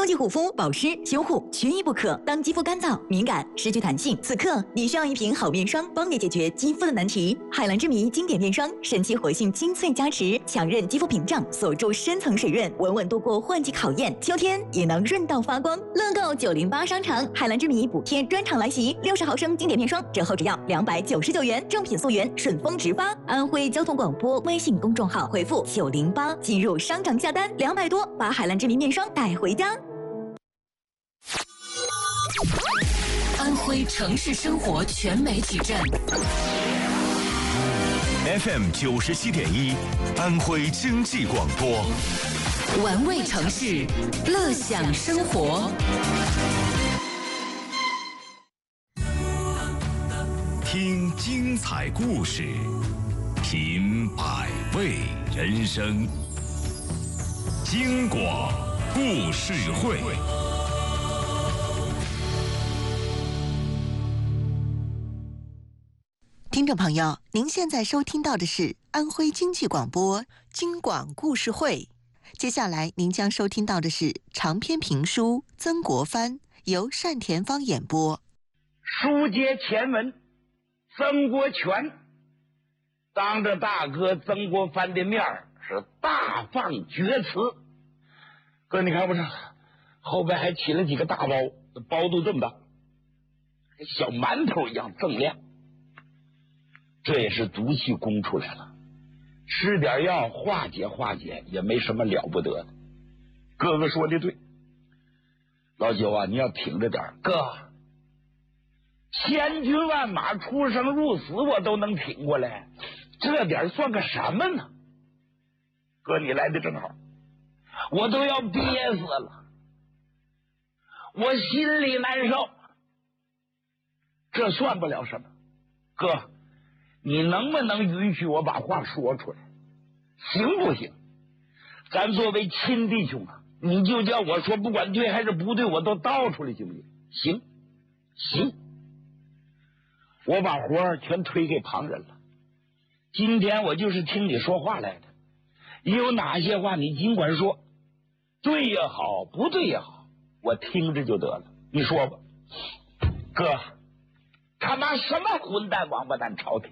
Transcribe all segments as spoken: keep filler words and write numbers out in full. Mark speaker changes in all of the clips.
Speaker 1: 秋季护肤、保湿、修护缺一不可。当肌肤干燥、敏感、失去弹性，此刻你需要一瓶好面霜，帮你解决肌肤的难题。海蓝之谜经典面霜，神奇活性精粹加持，强韧肌肤屏障，锁住深层水润，稳稳度过换季考验。秋天也能润到发光。乐购九零八商场海蓝之谜补贴专场来袭，六十毫升经典面霜折后只要两百九十九元，正品溯源，顺丰直发。安徽交通广播微信公众号回复九零八进入商场下单，两百多把海蓝之谜面霜带回家。
Speaker 2: 安徽城市生活全媒体站
Speaker 3: F M 九十七点一，安徽经济广播，
Speaker 2: 玩味城市，乐享生活。
Speaker 3: 听精彩故事，品百味人生。京广故事会。
Speaker 4: 听众朋友，您现在收听到的是安徽经济广播京广故事会。接下来您将收听到的是长篇评书《曾国藩》，由单田芳演播。
Speaker 5: 书接前文，曾国荃当着大哥曾国藩的面是大放厥词。哥，你看不是后边还起了几个大包，包都这么大，跟小馒头一样锃亮。这也是毒气攻出来了，吃点药化解化解也没什么了不得的。哥哥说的对，老九啊，你要挺着点。哥，千军万马出生入死我都能挺过来，这点算个什么呢？哥，你来的正好，我都要憋死了，我心里难受，这算不了什么。哥，你能不能允许我把话说出来，行不行？咱作为亲弟兄啊，你就叫我说，不管对还是不对，我都道出来，行不行？行，行。我把活儿全推给旁人了，今天我就是听你说话来的，有哪些话你尽管说，对也好，不对也好，我听着就得了。你说吧。哥，他妈什么混蛋王八蛋朝廷！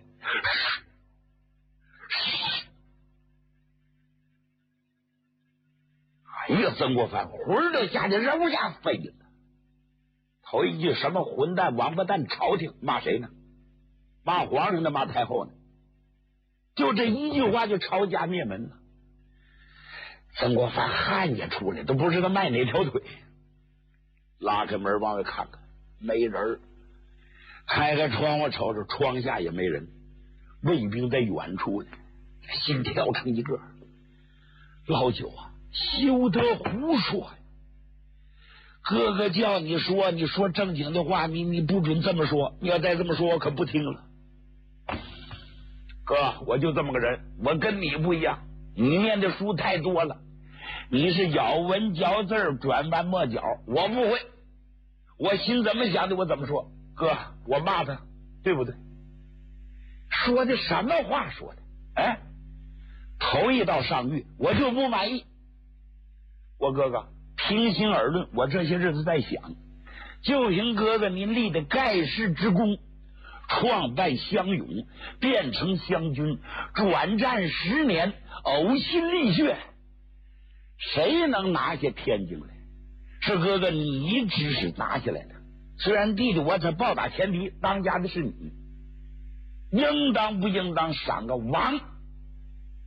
Speaker 5: 哎呀，曾国藩魂儿都吓得肉下飞了。头一句什么混蛋王八蛋朝廷，骂谁呢？骂皇上呢？骂太后呢？就这一句话就抄家灭门了。曾国藩汗也出来，都不知道迈哪条腿。拉开门往外看看，没人。开开窗户瞅瞅，窗下也没人。卫兵在远处呢，心跳成一个。老九啊，休得胡说呀！哥哥叫你说，你说正经的话，你你不准这么说。你要再这么说，我可不听了。哥，我就这么个人，我跟你不一样。你念的书太多了，你是咬文嚼字转弯抹角，我不会。我心怎么想的，我怎么说。哥，我骂他，对不对？说的什么话说的？哎，头一道上谕，我就不满意。我哥哥，平心而论，我这些日子在想，就凭哥哥您立的盖世之功，创办湘勇，变成湘军，转战十年，呕心沥血，谁能拿下天津来？是哥哥你指使拿下来的。虽然弟弟我才暴打前敌，当家的是你，应当不应当赏个王